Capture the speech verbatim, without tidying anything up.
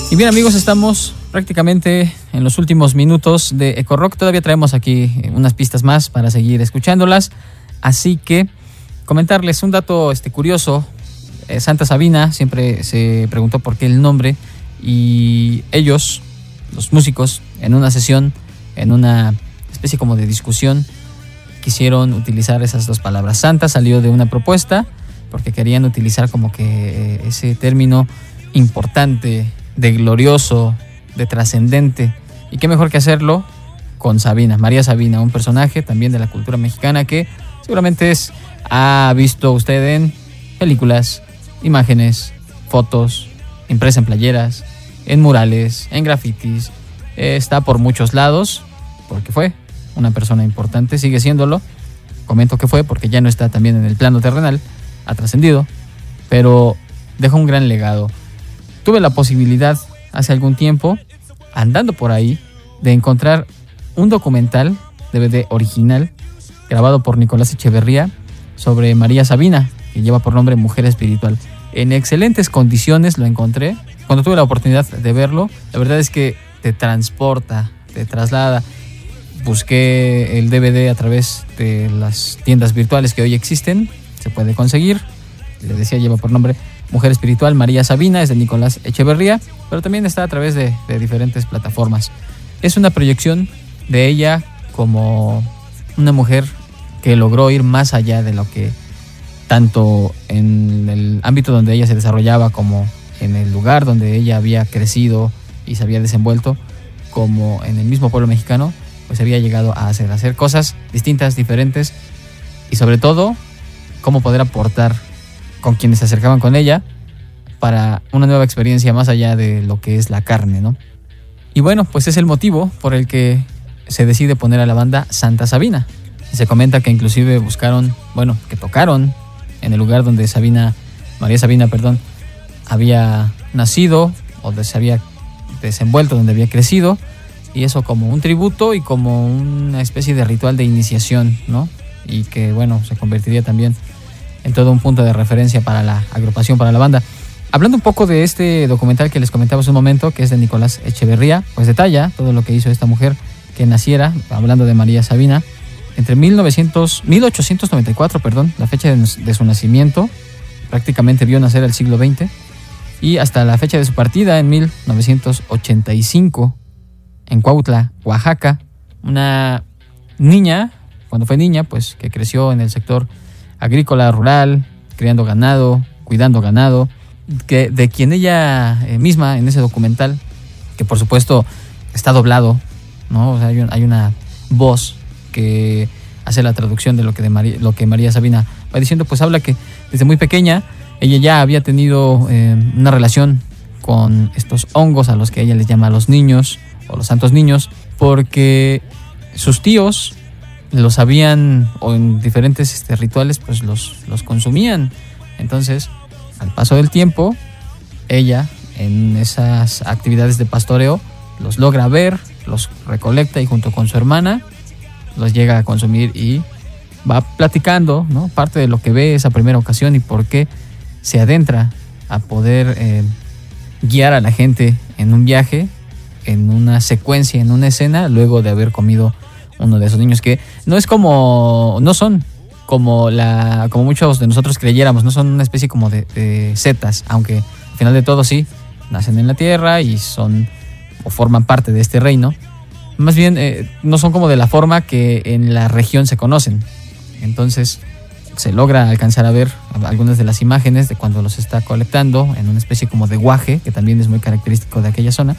Y bien, amigos, estamos prácticamente en los últimos minutos de Eco Rock. Todavía traemos aquí unas pistas más para seguir escuchándolas. Así que comentarles un dato este, curioso. Eh, Santa Sabina siempre se preguntó por qué el nombre, y ellos, los músicos, en una sesión, en una especie como de discusión, quisieron utilizar esas dos palabras. Santa salió de una propuesta porque querían utilizar como que ese término importante, de glorioso, de trascendente. Y qué mejor que hacerlo con Sabina, María Sabina, un personaje también de la cultura mexicana que seguramente es, ha visto usted en películas, imágenes, fotos, impresa en playeras, en murales, en grafitis. Eh, está por muchos lados porque fue una persona importante, sigue siéndolo. Comento que fue porque ya no está también en el plano terrenal, ha trascendido, pero dejó un gran legado. Tuve la posibilidad hace algún tiempo, andando por ahí, de encontrar un documental D V D original grabado por Nicolás Echeverría sobre María Sabina, que lleva por nombre Mujer Espiritual. En excelentes condiciones lo encontré. Cuando tuve la oportunidad de verlo, la verdad es que te transporta, te traslada. Busqué el D V D a través de las tiendas virtuales que hoy existen, se puede conseguir. Les decía, lleva por nombre Mujer Espiritual, María Sabina, es de Nicolás Echeverría, pero también está a través de, de diferentes plataformas. Es una proyección de ella como una mujer que logró ir más allá de lo que tanto en el ámbito donde ella se desarrollaba, como en el lugar donde ella había crecido y se había desenvuelto, como en el mismo pueblo mexicano, pues había llegado a hacer, hacer cosas distintas, diferentes, y sobre todo, cómo poder aportar con quienes se acercaban con ella para una nueva experiencia más allá de lo que es la carne, ¿no? Y bueno, pues es el motivo por el que se decide poner a la banda Santa Sabina. Se comenta que inclusive buscaron, bueno, que tocaron en el lugar donde Sabina, María Sabina, perdón, había nacido o se había desenvuelto, donde había crecido, y eso como un tributo y como una especie de ritual de iniciación, ¿no? Y que, bueno, se convertiría también en todo un punto de referencia para la agrupación, para la banda. Hablando un poco de este documental que les comentaba hace un momento, que es de Nicolás Echeverría, pues detalla todo lo que hizo esta mujer que naciera, hablando de María Sabina, entre mil novecientos, mil ochocientos noventa y cuatro, perdón, la fecha de, de su nacimiento, prácticamente vio nacer el siglo veinte, y hasta la fecha de su partida en mil novecientos ochenta y cinco, en Cuautla, Oaxaca, una niña, cuando fue niña, pues que creció en el sector agrícola, rural, criando ganado, cuidando ganado, que, de quien ella eh, misma en ese documental, que por supuesto está doblado, ¿no? O sea, hay, un, hay una voz que hace la traducción de lo que, de María, lo que María Sabina va diciendo, pues habla que desde muy pequeña ella ya había tenido eh, una relación con estos hongos a los que ella les llama los niños o los santos niños, porque sus tíos los habían, o en diferentes este, rituales, pues los, los consumían. Entonces, al paso del tiempo, ella en esas actividades de pastoreo los logra ver, los recolecta y junto con su hermana los llega a consumir, y va platicando, ¿no?, parte de lo que ve esa primera ocasión y por qué se adentra a poder eh, guiar a la gente en un viaje, en una secuencia, en una escena, luego de haber comido uno de esos niños, que no es como, no son como la, como muchos de nosotros creyéramos, no son una especie como de, de setas, aunque al final de todo sí, nacen en la tierra y son o forman parte de este reino. Más bien eh, no son como de la forma que en la región se conocen. Entonces se logra alcanzar a ver algunas de las imágenes de cuando los está colectando en una especie como de guaje, que también es muy característico de aquella zona.